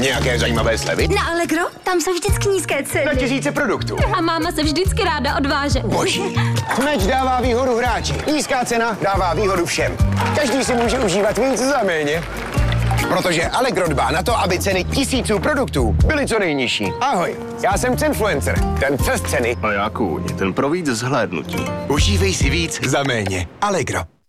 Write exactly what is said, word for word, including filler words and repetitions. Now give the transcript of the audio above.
Nějaké zajímavé slevy? Na Allegro? Tam jsou vždycky nízké ceny. Na tisíce produktů. A máma se vždycky ráda odváže. Boží. Meč dává výhodu hráči. Nízká cena dává výhodu všem. Každý si může užívat víc za méně. Protože Allegro dbá na to, aby ceny tisíců produktů byly co nejnižší. Ahoj, já jsem Cenfluencer, ten přes ceny. A já kůň, ten pro víc zhlédnutí. Užívej si víc za méně. Allegro.